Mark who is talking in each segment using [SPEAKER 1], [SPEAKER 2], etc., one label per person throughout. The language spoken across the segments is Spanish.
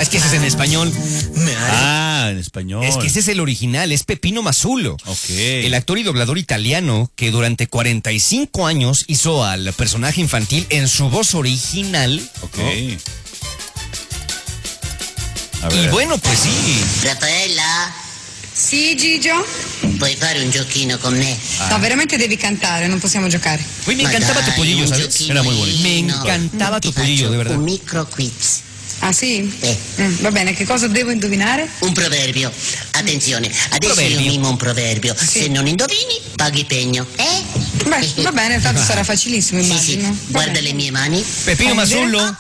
[SPEAKER 1] Es que ese es en español.
[SPEAKER 2] En español.
[SPEAKER 1] Es que ese es el original, es Peppino Mazzulo.
[SPEAKER 2] Ok.
[SPEAKER 1] El actor y doblador italiano que durante 45 años hizo al personaje infantil en su voz original.
[SPEAKER 2] Ok.
[SPEAKER 1] ¿No?
[SPEAKER 2] A ver.
[SPEAKER 1] Y bueno, pues sí.
[SPEAKER 3] Raffaella,
[SPEAKER 4] Sì, Gigio?
[SPEAKER 3] puoi fare un giochino con me?
[SPEAKER 4] No, veramente devi cantare, non possiamo giocare.
[SPEAKER 1] Uy, me
[SPEAKER 3] Ma
[SPEAKER 1] encantaba
[SPEAKER 3] dai,
[SPEAKER 1] Topollillo,
[SPEAKER 3] un
[SPEAKER 1] ¿sabes?
[SPEAKER 3] giochino
[SPEAKER 2] Era muy bonito.
[SPEAKER 1] Me
[SPEAKER 3] io.
[SPEAKER 1] encantaba
[SPEAKER 3] Ti
[SPEAKER 1] Topollillo,
[SPEAKER 3] faccio
[SPEAKER 1] de verdad.
[SPEAKER 3] un micro quiz.
[SPEAKER 4] Ah, sì?
[SPEAKER 3] Eh.
[SPEAKER 4] Va bene, che cosa devo indovinare?
[SPEAKER 3] Un proverbio. Attenzione, adesso
[SPEAKER 1] Proverbio.
[SPEAKER 3] io mimo un proverbio. Se non indovini, paghi pegno.
[SPEAKER 4] Beh, va bene, tanto sarà facilissimo,
[SPEAKER 3] Sì,
[SPEAKER 4] immagino.
[SPEAKER 3] sì.
[SPEAKER 4] Va
[SPEAKER 3] Guarda
[SPEAKER 4] bene.
[SPEAKER 3] le mie mani.
[SPEAKER 1] Peppino
[SPEAKER 4] Fammi vedere.
[SPEAKER 1] Mazzulo,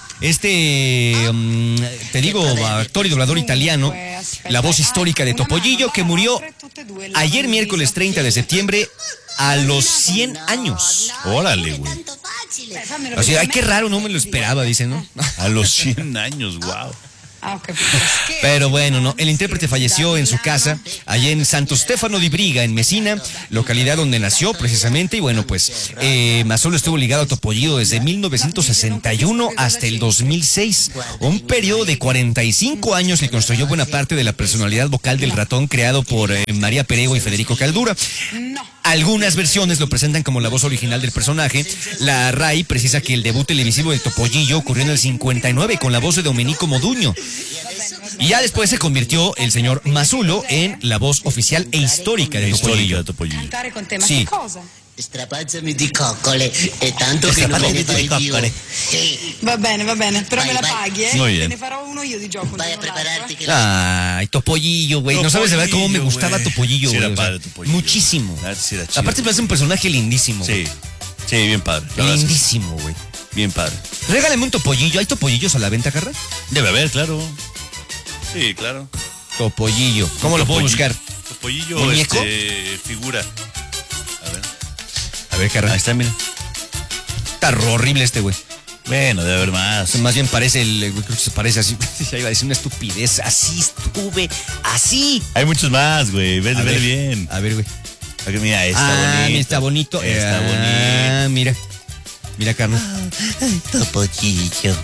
[SPEAKER 1] te digo, actor y doblador italiano, la voz histórica de Topollillo, que murió ayer miércoles 30 de septiembre a los 100 años.
[SPEAKER 2] Órale, güey.
[SPEAKER 3] Tanto facile.
[SPEAKER 4] Fammelo
[SPEAKER 1] O sea, ay,
[SPEAKER 4] vedere.
[SPEAKER 1] qué raro, no me lo esperaba, dicen, ¿no?
[SPEAKER 2] A los 100 años, wow.
[SPEAKER 4] Ah, ho capito.
[SPEAKER 1] Pero bueno, no, el intérprete falleció en su casa, allá en Santo Stefano di Briga, en Messina, localidad donde nació precisamente, y bueno, pues Mazzulo estuvo ligado a Topollillo desde 1961 hasta el 2006, un periodo de 45 años que construyó buena parte de la personalidad vocal del ratón creado por María Perego y Federico Caldura. Algunas versiones lo presentan como la voz original del personaje. La RAI precisa que el debut televisivo de Topollillo ocurrió en el 59 con la voz de Domenico Modugno. Y ya después se convirtió el señor Mazzulo en la voz oficial e histórica de
[SPEAKER 2] Histórica
[SPEAKER 1] Topollillo.
[SPEAKER 2] de Topollillo.
[SPEAKER 4] Cantare con te, ma
[SPEAKER 1] Sì.
[SPEAKER 4] che cosa?
[SPEAKER 3] Strapazzami di coccole. È tanto che non me ne fai più. Sì.
[SPEAKER 4] Va bene, però
[SPEAKER 3] Vai,
[SPEAKER 4] me la
[SPEAKER 3] vai.
[SPEAKER 4] paghi, eh?
[SPEAKER 2] Muy
[SPEAKER 4] Te
[SPEAKER 2] bien.
[SPEAKER 4] ne farò uno io di gioco.
[SPEAKER 3] Vai a
[SPEAKER 4] non un altro,
[SPEAKER 3] prepararti che la...
[SPEAKER 1] Ay, Topollillo, güey. No sabes de verdad cómo me
[SPEAKER 2] Topollillo,
[SPEAKER 1] gustaba
[SPEAKER 2] güey.
[SPEAKER 1] Topollillo,
[SPEAKER 2] Sí,
[SPEAKER 1] güey.
[SPEAKER 2] era
[SPEAKER 1] O sea,
[SPEAKER 2] padre Topollillo.
[SPEAKER 1] muchísimo.
[SPEAKER 2] Ah, sí, era chido.
[SPEAKER 1] Aparte me hace un personaje lindísimo.
[SPEAKER 2] Sí, sí, bien padre. La verdad es que sí.
[SPEAKER 1] Lindísimo, güey.
[SPEAKER 2] Bien padre.
[SPEAKER 1] Regálame un Topollillo. ¿Hay Topollillos a la venta, Carra?
[SPEAKER 2] Debe haber, claro. Sí, claro.
[SPEAKER 1] Topollillo. ¿Cómo lo puedo buscar?
[SPEAKER 2] Topollillo,
[SPEAKER 1] ¿Muñeco?
[SPEAKER 2] figura. A ver.
[SPEAKER 1] A ver, Carra.
[SPEAKER 2] Ahí está, mira.
[SPEAKER 1] Está horrible este, güey.
[SPEAKER 2] Bueno, debe haber más.
[SPEAKER 1] Más bien parece creo que se parece así. Ya iba a decir una estupidez. Así estuve. Así.
[SPEAKER 2] Hay muchos más, güey. Ve
[SPEAKER 1] A ver.
[SPEAKER 2] bien.
[SPEAKER 1] A ver, güey.
[SPEAKER 2] Aquí, mira, está bonito.
[SPEAKER 1] Está bonito.
[SPEAKER 2] Está bonito.
[SPEAKER 1] Mira. Mira, Carlos.
[SPEAKER 3] Topollillo.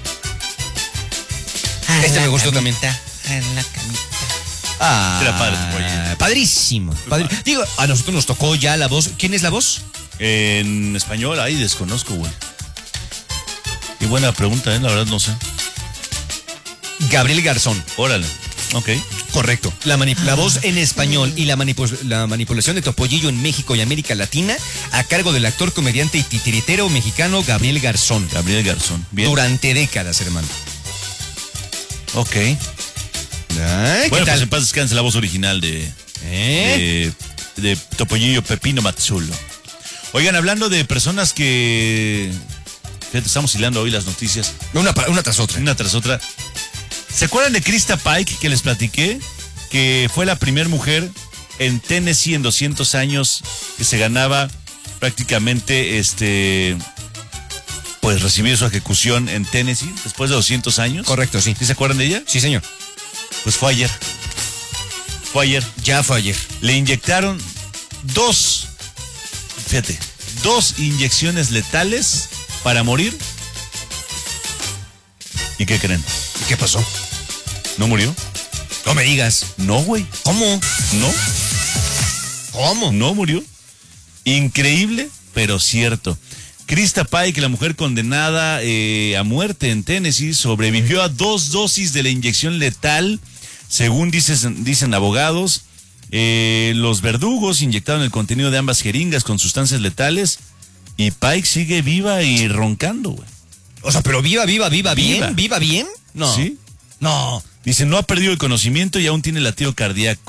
[SPEAKER 1] Este me gustó también.
[SPEAKER 3] En la camita.
[SPEAKER 2] Era padre Topollillo.
[SPEAKER 1] Padrísimo. Digo, a nosotros nos tocó ya la voz. ¿Quién es la voz?
[SPEAKER 2] En español, ahí desconozco, güey. Y buena pregunta, la verdad no sé.
[SPEAKER 1] Gabriel Garzón.
[SPEAKER 2] Órale. Ok.
[SPEAKER 1] Correcto. La voz en español y la manipulación de Topollillo en México y América Latina a cargo del actor, comediante y titiritero mexicano Gabriel Garzón.
[SPEAKER 2] Gabriel Garzón. Bien.
[SPEAKER 1] Durante décadas, hermano.
[SPEAKER 2] Ok.
[SPEAKER 1] Ay, ¿qué
[SPEAKER 2] Bueno,
[SPEAKER 1] tal?
[SPEAKER 2] pues en paz descanse la voz original de Topollillo Peppino Mazzulo. Oigan, hablando de personas que... Fíjate, estamos hilando hoy las noticias,
[SPEAKER 1] Una tras otra.
[SPEAKER 2] una tras otra. ¿Se acuerdan de Krista Pike que les platiqué? Que fue la primera mujer en Tennessee en 200 años que se ganaba prácticamente, pues recibir su ejecución en Tennessee después de 200 años.
[SPEAKER 1] Correcto, sí.
[SPEAKER 2] ¿Sí se acuerdan de ella?
[SPEAKER 1] Sí, señor.
[SPEAKER 2] Pues fue ayer. Fue ayer.
[SPEAKER 1] Ya fue ayer.
[SPEAKER 2] Le inyectaron dos inyecciones letales para morir. ¿Y qué creen?
[SPEAKER 1] ¿Y qué pasó?
[SPEAKER 2] ¿No murió?
[SPEAKER 1] No me digas.
[SPEAKER 2] No, güey.
[SPEAKER 1] ¿Cómo?
[SPEAKER 2] No,
[SPEAKER 1] ¿Cómo?
[SPEAKER 2] no murió. Increíble, pero cierto. Krista Pike, la mujer condenada a muerte en Tennessee, sobrevivió a 2 dosis de la inyección letal, según dicen abogados. Los verdugos inyectaron el contenido de ambas jeringas con sustancias letales y Pike sigue viva y roncando, güey.
[SPEAKER 1] O sea, pero viva bien.
[SPEAKER 2] Viva.
[SPEAKER 1] ¿Viva bien? No.
[SPEAKER 2] ¿Sí?
[SPEAKER 1] No.
[SPEAKER 2] Dice, no ha perdido el conocimiento y aún tiene latido cardíaco.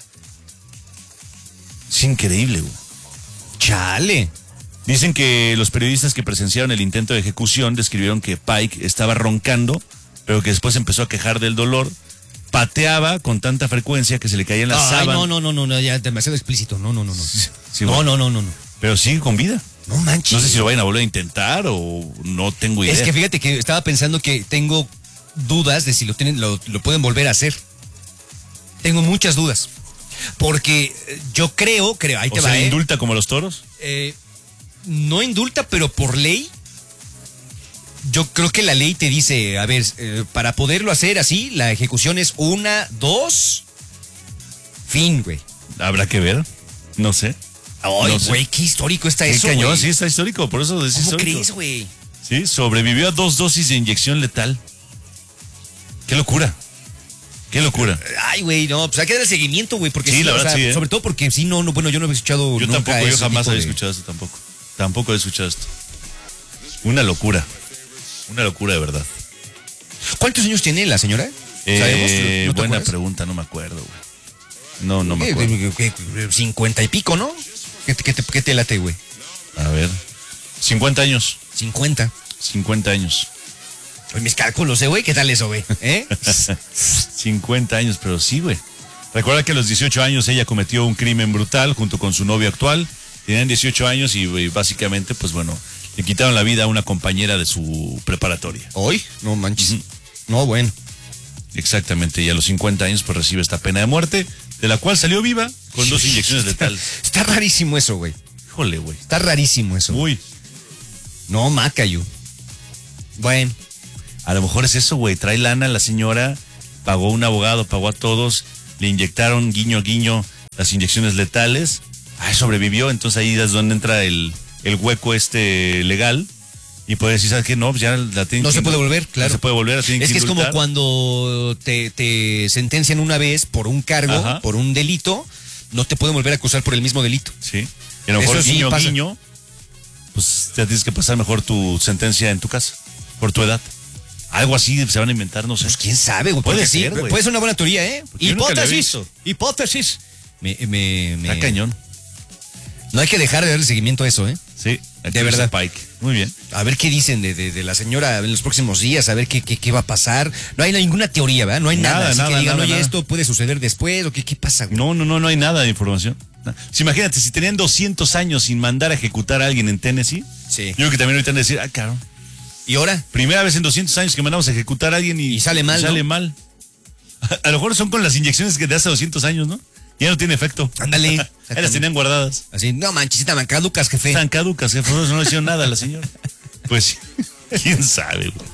[SPEAKER 2] Es increíble, güey.
[SPEAKER 1] Chale.
[SPEAKER 2] Dicen que los periodistas que presenciaron el intento de ejecución describieron que Pike estaba roncando, pero que después empezó a quejar del dolor. Pateaba con tanta frecuencia que se le caían las
[SPEAKER 1] Ay,
[SPEAKER 2] sábanas.
[SPEAKER 1] no, ya demasiado explícito. No.
[SPEAKER 2] Sí,
[SPEAKER 1] No,
[SPEAKER 2] bueno.
[SPEAKER 1] no.
[SPEAKER 2] Pero sigue con vida.
[SPEAKER 1] No manches.
[SPEAKER 2] No sé si lo vayan a volver a intentar o no tengo idea.
[SPEAKER 1] Es que fíjate que estaba pensando que tengo dudas de si lo pueden volver a hacer. Tengo muchas dudas. Porque yo creo, ahí te
[SPEAKER 2] o
[SPEAKER 1] va,
[SPEAKER 2] sea, indulta como los toros.
[SPEAKER 1] no indulta, pero por ley Yo creo que la ley te dice, a ver, para poderlo hacer así, la ejecución es 1, 2, fin, güey.
[SPEAKER 2] Habrá que ver, no sé.
[SPEAKER 1] Ay,
[SPEAKER 2] No sé.
[SPEAKER 1] güey, qué histórico está
[SPEAKER 2] Qué
[SPEAKER 1] eso,
[SPEAKER 2] cañón,
[SPEAKER 1] güey.
[SPEAKER 2] sí, está histórico, por eso es
[SPEAKER 1] ¿Cómo
[SPEAKER 2] histórico.
[SPEAKER 1] crees, güey?
[SPEAKER 2] Sí, sobrevivió a 2 dosis de inyección letal. Qué locura. Qué locura.
[SPEAKER 1] Ay, güey, no, pues hay que darle seguimiento, güey, porque
[SPEAKER 2] Sí, la verdad, sí, ¿eh?
[SPEAKER 1] sobre todo porque sí, no, bueno, yo no había escuchado
[SPEAKER 2] Yo
[SPEAKER 1] nunca
[SPEAKER 2] tampoco, yo
[SPEAKER 1] ese
[SPEAKER 2] jamás
[SPEAKER 1] tipo
[SPEAKER 2] había
[SPEAKER 1] de-
[SPEAKER 2] escuchado esto tampoco. Tampoco he escuchado esto. Una locura. Una locura de verdad.
[SPEAKER 1] ¿Cuántos años tiene la señora? ¿Sabemos? ¿No te
[SPEAKER 2] Buena
[SPEAKER 1] acuerdas?
[SPEAKER 2] pregunta, no me acuerdo, güey. No me acuerdo.
[SPEAKER 1] 50 y pico, ¿no? ¿Qué te late, güey?
[SPEAKER 2] A ver. 50 años.
[SPEAKER 1] 50.
[SPEAKER 2] 50 años.
[SPEAKER 1] Pues mis cálculos, güey, ¿qué tal eso, güey?
[SPEAKER 2] 50 años, pero sí, güey. Recuerda que a los 18 años ella cometió un crimen brutal junto con su novio actual. Tenían 18 años y básicamente, pues bueno, le quitaron la vida a una compañera de su preparatoria.
[SPEAKER 1] ¿Hoy? No manches. No, bueno.
[SPEAKER 2] Exactamente, y a los 50 años pues recibe esta pena de muerte, de la cual salió viva con 2 inyecciones letales.
[SPEAKER 1] Está rarísimo eso, güey.
[SPEAKER 2] Híjole, güey.
[SPEAKER 1] Está rarísimo eso.
[SPEAKER 2] Uy,
[SPEAKER 1] No, Macayu. Bueno.
[SPEAKER 2] a lo mejor es eso, güey. Trae lana la señora, pagó un abogado, pagó a todos, le inyectaron guiño guiño las inyecciones letales. Ay, sobrevivió, entonces ahí es donde entra el hueco legal. Y puede decir, ¿sabes qué? No, pues ya la tienen
[SPEAKER 1] No
[SPEAKER 2] que
[SPEAKER 1] se puede
[SPEAKER 2] indultar.
[SPEAKER 1] volver, claro.
[SPEAKER 2] No se puede volver, la tienen
[SPEAKER 1] Es que es como
[SPEAKER 2] indultar.
[SPEAKER 1] cuando te sentencian una vez por un cargo,
[SPEAKER 2] Ajá.
[SPEAKER 1] por un delito, no te pueden volver a acusar por el mismo delito.
[SPEAKER 2] Sí. Y a lo mejor
[SPEAKER 1] Eso sí
[SPEAKER 2] guiño
[SPEAKER 1] pasa.
[SPEAKER 2] guiño, pues ya tienes que pasar mejor tu sentencia en tu casa, por tu edad. Algo así se van a inventar, no sé.
[SPEAKER 1] Pues quién sabe, güey.
[SPEAKER 2] Puede
[SPEAKER 1] Porque sí,
[SPEAKER 2] ser, güey.
[SPEAKER 1] puede ser una buena teoría, ¿eh?
[SPEAKER 2] Porque yo nunca lo he
[SPEAKER 1] Hipótesis.
[SPEAKER 2] visto.
[SPEAKER 1] Hipótesis.
[SPEAKER 2] Está cañón.
[SPEAKER 1] No hay que dejar de darle seguimiento a eso, ¿eh?
[SPEAKER 2] Sí,
[SPEAKER 1] De verdad.
[SPEAKER 2] Pike. Muy bien.
[SPEAKER 1] A ver qué dicen de la señora en los próximos días, a ver qué va a pasar. No hay ninguna teoría, ¿verdad? No hay nada.
[SPEAKER 2] Nada,
[SPEAKER 1] Así
[SPEAKER 2] nada,
[SPEAKER 1] que digan,
[SPEAKER 2] nada,
[SPEAKER 1] oye,
[SPEAKER 2] nada.
[SPEAKER 1] esto puede suceder después, o qué pasa, güey.
[SPEAKER 2] No hay nada de información. Sí, imagínate, si tenían 200 años sin mandar a ejecutar a alguien en Tennessee,
[SPEAKER 1] Sí.
[SPEAKER 2] yo creo que también ahorita van a decir, cabrón,
[SPEAKER 1] ¿Y ahora?
[SPEAKER 2] primera vez en 200 años que mandamos a ejecutar a alguien
[SPEAKER 1] Y sale mal,
[SPEAKER 2] Sale
[SPEAKER 1] ¿no?
[SPEAKER 2] mal. A lo mejor son con las inyecciones que de hace 200 años, ¿no? Ya no tiene efecto.
[SPEAKER 1] Ándale.
[SPEAKER 2] Ahí las tenían guardadas.
[SPEAKER 1] Así, no manches, estaban caducas, jefe.
[SPEAKER 2] Están caducas, que por eso no hicieron nada a la señora. Pues, quién sabe, güey.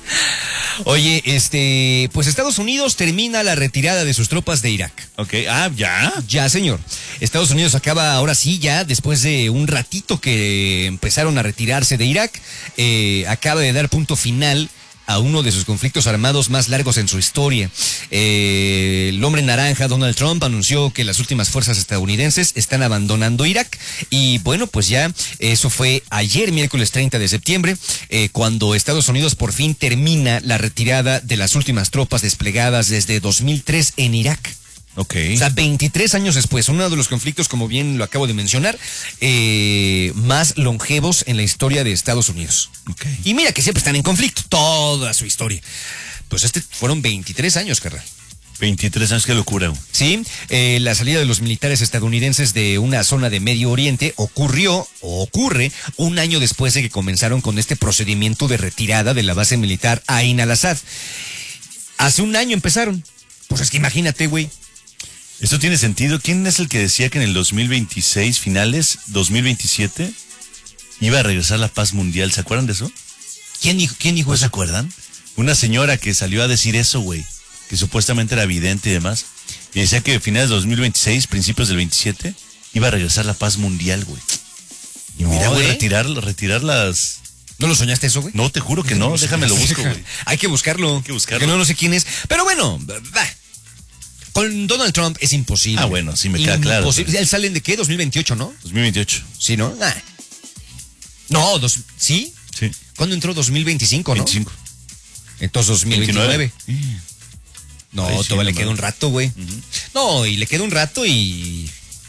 [SPEAKER 1] Oye, pues Estados Unidos termina la retirada de sus tropas de Irak.
[SPEAKER 2] Ok, ¿ya?
[SPEAKER 1] Ya, señor. Estados Unidos acaba ahora sí, ya después de un ratito que empezaron a retirarse de Irak, acaba de dar punto final a uno de sus conflictos armados más largos en su historia. El hombre naranja, Donald Trump, anunció que las últimas fuerzas estadounidenses están abandonando Irak. Y bueno, pues ya eso fue ayer, miércoles 30 de septiembre, cuando Estados Unidos por fin termina la retirada de las últimas tropas desplegadas desde 2003 en Irak.
[SPEAKER 2] Ok.
[SPEAKER 1] O sea, 23 años después, uno de los conflictos, como bien lo acabo de mencionar, más longevos en la historia de Estados Unidos.
[SPEAKER 2] Ok.
[SPEAKER 1] Y mira que siempre están en conflicto, toda su historia. Pues fueron 23 años, carnal.
[SPEAKER 2] 23 años, qué locura, güey.
[SPEAKER 1] Sí, la salida de los militares estadounidenses de una zona de Medio Oriente ocurre un año después de que comenzaron con este procedimiento de retirada de la base militar Ain al-Assad. Hace un año empezaron. Pues es que imagínate, güey.
[SPEAKER 2] ¿Esto tiene sentido? ¿Quién es el que decía que en el 2026, finales, 2027, iba a regresar la paz mundial? ¿Se acuerdan de eso?
[SPEAKER 1] ¿Quién dijo
[SPEAKER 2] ¿No se
[SPEAKER 1] eso?
[SPEAKER 2] acuerdan? Una señora que salió a decir eso, güey, que supuestamente era vidente y demás, y decía que a finales de 2026, principios del 27, iba a regresar la paz mundial, güey. Y
[SPEAKER 1] No,
[SPEAKER 2] mira, güey,
[SPEAKER 1] ¿eh?
[SPEAKER 2] retirar las...
[SPEAKER 1] ¿No lo soñaste eso, güey?
[SPEAKER 2] No, te juro que no, déjame lo busco, güey.
[SPEAKER 1] Hay que buscarlo.
[SPEAKER 2] que buscarlo.
[SPEAKER 1] Porque no sé quién es. Pero bueno, va. Con Donald Trump es imposible.
[SPEAKER 2] Ah, bueno, sí me queda claro.
[SPEAKER 1] Imposible. ¿Él salen de qué? 2028, ¿no?
[SPEAKER 2] 2028.
[SPEAKER 1] Sí, ¿no? Ah. No, ¿sí?
[SPEAKER 2] Sí.
[SPEAKER 1] ¿Cuándo entró? 2025, ¿no?
[SPEAKER 2] 25.
[SPEAKER 1] Entonces 2029. No,
[SPEAKER 2] Ay, sí,
[SPEAKER 1] todavía le
[SPEAKER 2] no
[SPEAKER 1] queda un
[SPEAKER 2] mames.
[SPEAKER 1] rato, güey. No, y le queda un rato y...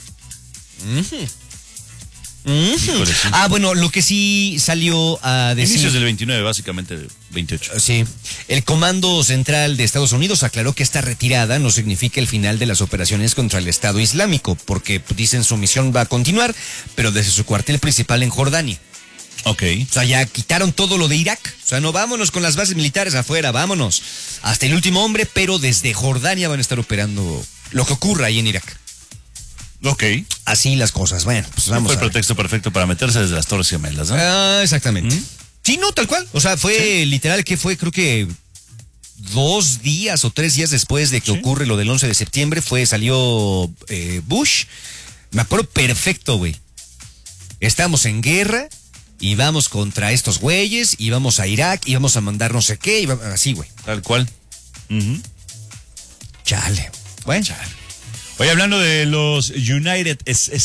[SPEAKER 2] Híjole, sí.
[SPEAKER 1] Ah, bueno, lo que sí salió a decir...
[SPEAKER 2] Inicios del 29, básicamente 28.
[SPEAKER 1] Sí, el Comando Central de Estados Unidos aclaró que esta retirada no significa el final de las operaciones contra el Estado Islámico, porque dicen su misión va a continuar, pero desde su cuartel principal en Jordania.
[SPEAKER 2] Ok.
[SPEAKER 1] O sea, ya quitaron todo lo de Irak. O sea, no vámonos con las bases militares afuera, vámonos. Hasta el último hombre, pero desde Jordania van a estar operando lo que ocurra ahí en Irak.
[SPEAKER 2] Ok.
[SPEAKER 1] Así las cosas. Bueno, pues vamos
[SPEAKER 2] Fue
[SPEAKER 1] a
[SPEAKER 2] el
[SPEAKER 1] ver.
[SPEAKER 2] pretexto perfecto para meterse desde las Torres Gemelas, ¿no?
[SPEAKER 1] Ah, exactamente. Sí, no, tal cual. O sea, fue literal que fue, creo que 2 días o 3 días después de que ocurre lo del 11 de septiembre, salió Bush. Me acuerdo perfecto, güey. Estamos en guerra y vamos contra estos güeyes y vamos a Irak y vamos a mandar no sé qué, así, güey.
[SPEAKER 2] Tal cual.
[SPEAKER 1] Chale. Bueno.
[SPEAKER 2] Chale. Oye, hablando de los United,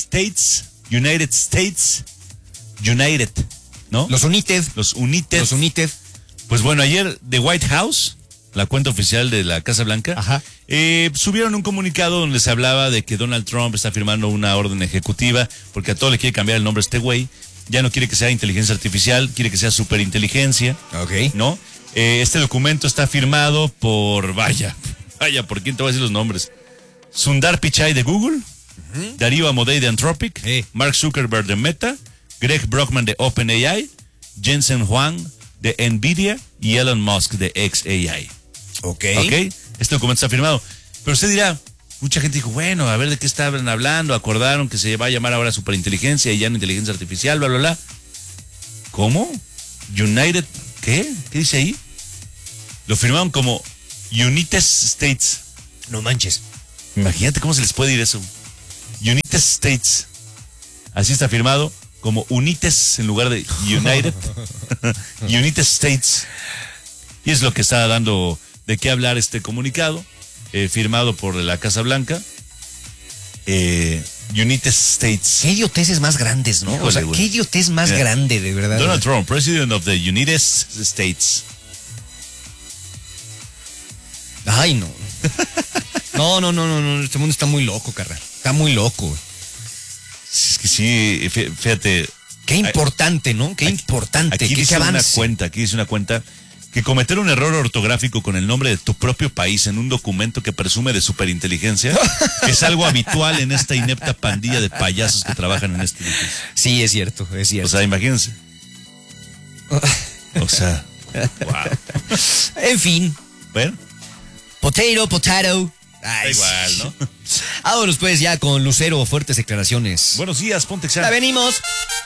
[SPEAKER 2] ¿no?
[SPEAKER 1] Los United.
[SPEAKER 2] Los United. Pues bueno, ayer The White House, la cuenta oficial de la Casa Blanca,
[SPEAKER 1] Ajá.
[SPEAKER 2] Subieron un comunicado donde se hablaba de que Donald Trump está firmando una orden ejecutiva porque a todo le quiere cambiar el nombre a este güey. Ya no quiere que sea inteligencia artificial, quiere que sea superinteligencia.
[SPEAKER 1] Ok.
[SPEAKER 2] ¿No? Este documento está firmado por, vaya, ¿por quién te voy a decir los nombres? Sundar Pichai de Google, Darío Amodei de Anthropic, Mark Zuckerberg de Meta, Greg Brockman de OpenAI, Jensen Huang de Nvidia y Elon Musk de xAI.
[SPEAKER 1] Ok.
[SPEAKER 2] Este documento está firmado. Pero usted dirá, mucha gente dijo, bueno, a ver de qué estaban hablando, acordaron que se va a llamar ahora superinteligencia y ya no inteligencia artificial, bla, bla, bla. ¿Cómo? United, ¿qué? ¿Qué dice ahí? Lo firmaron como United States.
[SPEAKER 1] No manches.
[SPEAKER 2] Imagínate cómo se les puede ir eso. United States. Así está firmado, como Unites en lugar de United. United States. Y es lo que está dando de qué hablar este comunicado, firmado por la Casa Blanca. United States.
[SPEAKER 1] Qué idioteces más grandes, ¿no?
[SPEAKER 2] Híjole,
[SPEAKER 1] o sea,
[SPEAKER 2] güey.
[SPEAKER 1] qué idiotez más grande, de verdad.
[SPEAKER 2] Donald Trump, President of the United States.
[SPEAKER 1] Ay, no. No. Este mundo está muy loco, carnal. Está muy loco, güey.
[SPEAKER 2] Es que sí, fíjate.
[SPEAKER 1] Qué importante, ¿no? Qué importante.
[SPEAKER 2] Aquí
[SPEAKER 1] qué
[SPEAKER 2] dice
[SPEAKER 1] avance.
[SPEAKER 2] aquí dice una cuenta que cometer un error ortográfico con el nombre de tu propio país en un documento que presume de superinteligencia es algo habitual en esta inepta pandilla de payasos que trabajan en este edificio.
[SPEAKER 1] Sí, es cierto, es cierto.
[SPEAKER 2] O sea, imagínense. O sea, wow.
[SPEAKER 1] En fin.
[SPEAKER 2] Bueno,
[SPEAKER 1] Potato.
[SPEAKER 2] da
[SPEAKER 1] Ay,
[SPEAKER 2] igual, ¿no?
[SPEAKER 1] Vámonos pues ya con Lucero, fuertes declaraciones.
[SPEAKER 2] Buenos días, ponte
[SPEAKER 1] Ya venimos.